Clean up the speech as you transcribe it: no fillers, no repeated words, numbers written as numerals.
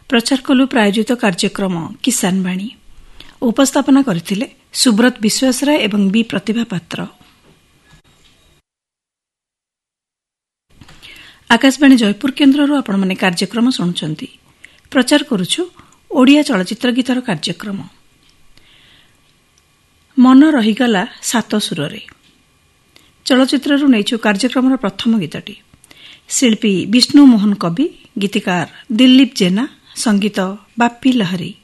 प्रचार कलु प्रायोजित कार्यक्रम किसान वाणी उपस्थापना करथिले सुब्रत विश्वासराय एवं बी प्रतिभा पात्र। आकाशवाणी जयपुर केन्द्रରୁ ଆପଣମାନେ କାର୍ଯ୍ୟକ୍ରମ ଶୁଣୁଛନ୍ତି। ପ୍ରଚାର କରୁଛୁ ଓଡ଼ିଆ ଚଳଚ୍ଚିତ୍ର ଗୀତର କାର୍ଯ୍ୟକ୍ରମ। ମନ ରହିଗଲା ସାତ ସୁରରେ ଚଳଚ୍ଚିତ୍ରରୁ ନେଇଛୁ କାର୍ଯ୍ୟକ୍ରମର ପ୍ରଥମ ଗୀତଟି। ଶିଳ୍ପୀ ବିଷ୍ଣୁ ମୋହନ କବି, ଗୀତିକାର ଦିଲ୍ଲୀପ ଜେନା, ସଙ୍ଗୀତ ବାପି ଲହରୀ।